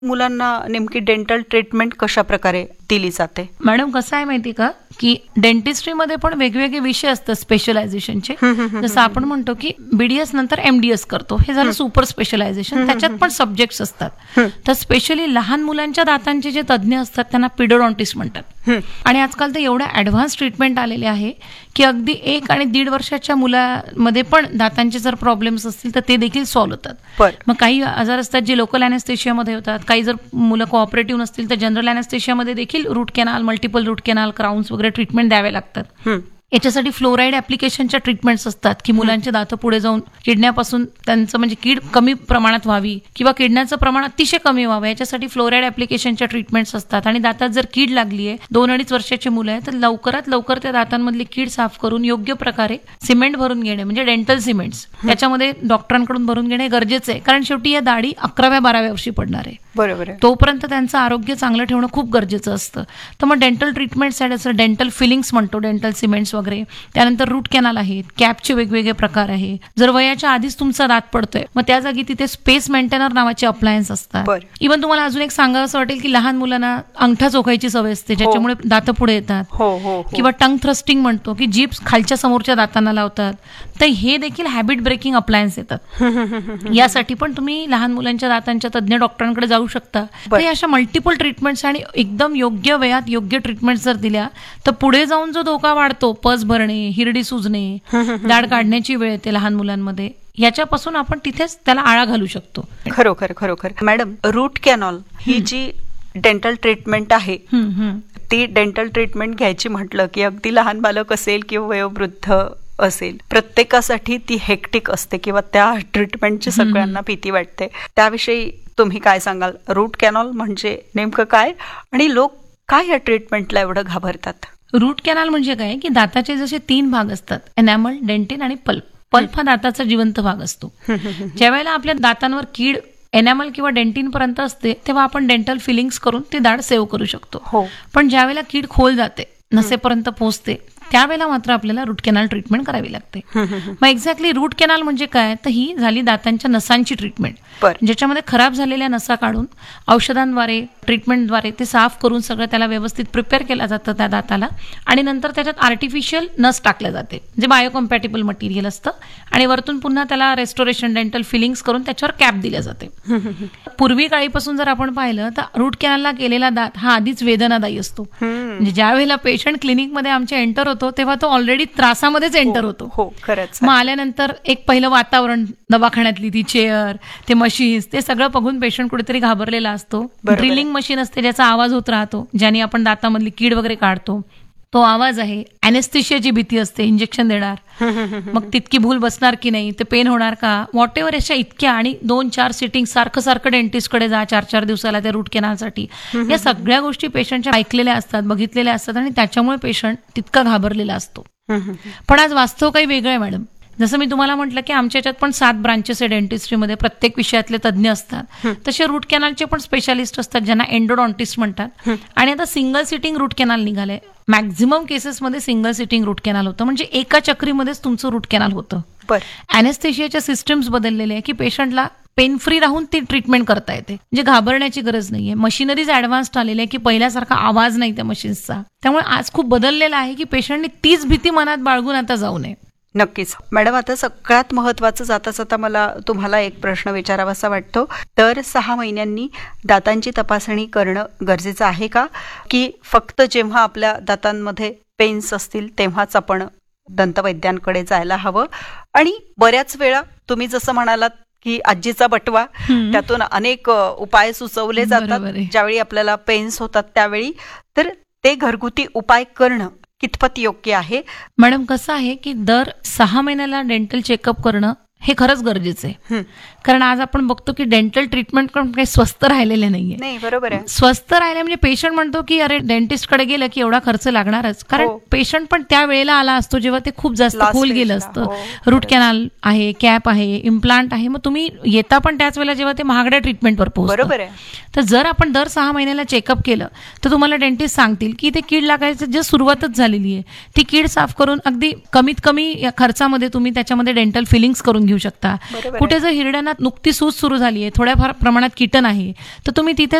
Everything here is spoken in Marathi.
मुलांना नेमकी डेंटल ट्रीटमेंट कशा प्रकारे दिली जाते? मॅडम कसं आहे माहिती का, की डेंटिस्ट्रीमध्ये पण वेगवेगळे विषय असतात स्पेशलायझेशनचे. जसं आपण म्हणतो की BDS नंतर MDS करतो, हे झालं सुपर स्पेशलायझेशन. त्याच्यात पण सब्जेक्ट्स असतात. तर स्पेशली लहान मुलांच्या दातांचे जे तज्ज्ञ असतात त्यांना पिडोडॉन्टिस्ट म्हणतात. आणि आजकाल तर एवढ्या ऍडव्हान्स ट्रीटमेंट आलेले आहे की अगदी 1 आणि 1.5 वर्षाच्या मुलामध्ये पण दातांचे जर प्रॉब्लेम्स असतील तर ते देखील सॉल्व्ह होतात. मग काही आजार असतात जे लोकल अॅनेस्थेशियामध्ये होतात, काही जर मुलं कोऑपरेटिव्ह नसतील तर जनरल अॅनेस्थेशियामध्ये देखील route canal, multiple route canal, crowns वगैरे ट्रीटमेंट द्यावे लागतात. याच्यासाठी फ्लोराईड ऍप्लिकेशनच्या ट्रीटमेंट्स असतात की मुलांचे दात पुढे जाऊन किडण्यापासून त्यांचं म्हणजे कीड कमी प्रमाणात व्हावी किंवा किडण्याचं प्रमाण अतिशय कमी व्हावं, याच्यासाठी फ्लोराईड ऍप्लिकेशनच्या ट्रीटमेंट्स असतात. आणि दातात जर कीड लागली आहे, 2-2.5 वर्षाची मुलं आहेत, तर लवकरात लवकर त्या दातांमधली कीड साफ करून योग्य प्रकारे सिमेंट भरून घेणे, म्हणजे डेंटल सिमेंट्स त्याच्यामध्ये डॉक्टरांकडून भरून घेणे गरजेचं आहे. कारण शेवटी या दाढी 11व्या-12व्या वर्षी पडणार आहे. बरोबर आहे. तोपर्यंत त्यांचं आरोग्य चांगलं ठेवणं खूप गरजेचं असतं. तर मग डेंटल ट्रीटमेंटसाठी असं डेंटल फिलिंग्स म्हणतो, डेंटल सिमेंट्स वगैरे. त्यानंतर रूट कॅनाल आहेत, कॅपचे वेगवेगळे प्रकार आहे. जर वयाच्या आधीच तुमचा दात पडतोय, मग त्या जागी तिथे स्पेस मेंटेनर नावाचे अप्लायन्स असतात. इव्हन तुम्हाला अजून एक सांगावं असं वाटेल की लहान मुलांना अंगठा चोखायची सवय असते, ज्याच्यामुळे दात पुढे येतात. किंवा टंग थ्रस्टिंग म्हणतो की जीभ खालच्या समोरच्या दातांना लावतात. तर हे देखील हॅबिट ब्रेकिंग अप्लायन्स येतात. यासाठी पण तुम्ही लहान मुलांच्या दातांच्या तज्ज्ञ डॉक्टरांकडे जाऊ शकता. तर अशा मल्टिपल ट्रीटमेंट्स आणि एकदम योग्य वयात योग्य ट्रीटमेंट जर दिल्या तर पुढे जाऊन जो धोका वाढतो, पस भरणे, हिरडी सुजणे, दाढ काढण्याची वेळ येते लहान मुलांमध्ये, याच्यापासून आपण तिथेच त्याला आळा घालू शकतो. खरोखर मॅडम, रूट कॅनॉल ही जी डेंटल ट्रीटमेंट आहे, ती डेंटल ट्रीटमेंट घ्यायची म्हटलं की अगदी लहान बालक असेल किंवा वयोवृद्ध असेल, प्रत्येकासाठी ती हेक्टिक असते किंवा त्या ट्रीटमेंटची सगळ्यांना भीती वाटते. त्याविषयी तुम्ही काय सांगाल? रूट कॅनॉल म्हणजे नेमकं काय आणि लोक काय या ट्रीटमेंटला एवढं घाबरतात? रूट कॅनॉल म्हणजे काय की दाताचे जसे 3 भाग असतात, एनॅमल, डेंटिन आणि पल्प. पल्प हा दाताचा जिवंत भाग असतो. ज्यावेळेला आपल्या दातांवर कीड एनॅमल किंवा डेंटिन पर्यंत असते तेव्हा आपण डेंटल फिलिंग्स करून ती दाढ सेव्ह करू शकतो. पण ज्यावेळेला कीड खोल जाते, नसेपर्यंत पोहोचते, त्यावेळेला मात्र आपल्याला रूट कॅनल ट्रीटमेंट करावी लागते. मग एक्झॅक्टली रूट कॅनल म्हणजे काय, तर ही झाली दातांच्या नसांची ट्रीटमेंट, ज्याच्यामध्ये खराब झालेल्या नसा काढून औषधांद्वारे, ट्रीटमेंटद्वारे ते साफ करून सगळं त्याला व्यवस्थित प्रिपेअर केलं जातं त्या दाताला. आणि नंतर त्याच्यात आर्टिफिशियल नस टाकल्या जाते, जे बायोकम्पॅटेबल मटेरियल असतं. आणि वरतून पुन्हा त्याला रेस्टोरेशन, डेंटल फिलिंग्स करून त्याच्यावर कॅप दिल्या जाते. पूर्वी काळीपासून जर आपण पाहिलं तर रूट कॅनलला केलेला दात हा आधीच वेदनादायी असतो. म्हणजे ज्या वेळेला पेशंट क्लिनिकमध्ये आमच्या एंटर होतो तेव्हा तो ऑलरेडी त्रासामध्येच एंटर होतो. मग आल्यानंतर एक पहिलं वातावरण, दवाखान्यातली ती चेअर, ते मशीन्स, ते सगळं बघून पेशंट कुठेतरी घाबरलेला असतो. ड्रिलिंग मशीन असते ज्याचा आवाज होत राहतो, ज्याने आपण दातामधली कीड वगैरे काढतो, तो आवाज आहे. अॅनेस्थेशियाची भीती असते, इंजेक्शन देणार, मग तितकी भूल बसणार की नाही, ते पेन होणार का, व्हॉट एव्हर, अशा इतक्या. आणि 2-4 सिटिंग, सारखं डेंटिस्टकडे जा 4-4 दिवसाला त्या रूट कॅनलसाठी. या सगळ्या गोष्टी पेशंटच्या ऐकलेल्या असतात, बघितलेल्या असतात आणि त्याच्यामुळे पेशंट तितका घाबरलेला असतो. पण आज वास्तव काही वेगळं आहे मॅडम. जसं मी तुम्हाला म्हटलं की आमच्या याच्यात पण 7 ब्रांचेस आहे डेंटिस्ट्रीमध्ये, प्रत्येक विषयातले तज्ज्ञ असतात. तसे रूट कॅनलचे पण स्पेशालिस्ट असतात, ज्यांना एंडोडॉन्टिस्ट म्हणतात. आणि आता सिंगल सिटिंग रूट कॅनल निघाले. मॅक्झिमम केसेसमध्ये सिंगल सिटिंग रूट कॅनल होतं, म्हणजे एका चक्रीमध्येच तुमचं रूट कॅनल होतं. अॅनेस्थेशियाच्या सिस्टम्स बदललेले आहे की पेशंटला पेन फ्री राहून ती ट्रीटमेंट करता येते, म्हणजे घाबरण्याची गरज नाहीये. मशिनरीज ऍडव्हान्स्ड आलेले आहे की पहिल्यासारखा आवाज नाही त्या मशीन्सचा. त्यामुळे आज खूप बदललेला आहे की पेशंटने तीच भीती मनात बाळगून आता जाऊ नये. नक्कीच मॅडम. आता सगळ्यात महत्वाचं जाता मला तुम्हाला एक प्रश्न विचारावासा वाटतो. दर 6 महिन्यांनी दातांची तपासणी करणं गरजेचं आहे का, की फक्त जेव्हा आपल्या दातांमध्ये पेन्स असतील तेव्हाच आपण दंतवैद्यांकडे जायला हवं? आणि बऱ्याच वेळा तुम्ही जसं म्हणालात की आजीचा बटवा, त्यातून अनेक उपाय सुचवले जातात ज्यावेळी आपल्याला पेन्स होतात त्यावेळी, तर ते घरगुती उपाय करणं कितपत योग्य आहे? मॅडम कसं आहे की दर 6 महिन्याला डेंटल चेकअप करणं हे खरंच गरजेचं आहे. कारण आज आपण बघतो की डेंटल ट्रीटमेंट पण काही स्वस्त राहिलेले नाहीये. नाही, बरोबर आहे. स्वस्त राहिले म्हणजे पेशंट म्हणतो की अरे डेंटिस्टकडे गेलं की एवढा खर्च लागणारच. कारण पेशंट पण त्या वेळेला आला असतो जेव्हा ते खूप जास्त खोल गेलं असतं. रूट कॅनल आहे, कॅप आहे, इम्प्लांट आहे, मग तुम्ही येता पण त्याच वेळेला जेव्हा ते महागड्या ट्रीटमेंटवर पोहोचतं. बरोबर आहे. तर जर आपण दर 6 महिन्याला चेकअप केलं तर तुम्हाला डेंटिस्ट सांगतील की ते कीड लागायचं जे सुरुवातच झालेली आहे, ती कीड साफ करून अगदी कमीत कमी खर्चामध्ये तुम्ही त्याच्यामध्ये डेंटल फिलिंग्स करून घेऊ शकता. बरोबर आहे. कुठे जर हिरड्यांना नुकती सूज सुरू झाली आहे, थोड्याफार प्रमाणात किटन आहे, तर तुम्ही तिथे